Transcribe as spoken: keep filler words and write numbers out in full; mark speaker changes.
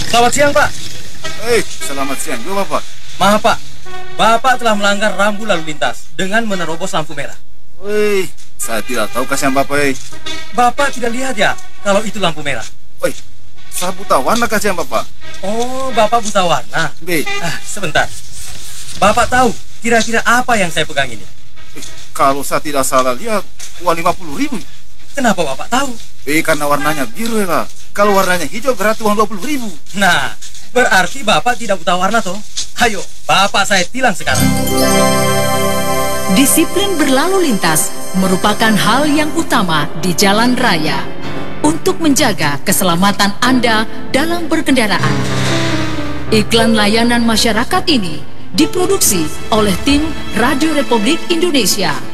Speaker 1: Selamat siang, Pak.
Speaker 2: Hei, selamat siang juga Bapak.
Speaker 1: Maaf, Pak. Bapak telah melanggar rambu lalu lintas dengan menerobos lampu merah.
Speaker 2: Woi, saya tidak tahu kasihan Bapak. Hei,
Speaker 1: Bapak tidak lihat ya kalau itu lampu merah?
Speaker 2: woi, saya buta warna kasihan Bapak.
Speaker 1: Oh, Bapak buta warna.
Speaker 2: B,
Speaker 1: Ah, sebentar. Bapak tahu kira-kira apa yang saya pegang ini?
Speaker 2: eh, kalau saya tidak salah lihat uang lima puluh ribu.
Speaker 1: Kenapa Bapak tahu?
Speaker 2: Eh, karena warnanya biru ya lah. Kalau warnanya hijau berarti uang dua puluh ribu.
Speaker 1: Nah, berarti Bapak tidak buta warna toh? Ayo, Bapak saya tilang sekarang.
Speaker 3: Disiplin berlalu lintas merupakan hal yang utama di jalan raya untuk menjaga keselamatan Anda dalam berkendaraan. Iklan layanan masyarakat ini diproduksi oleh tim Radio Republik Indonesia.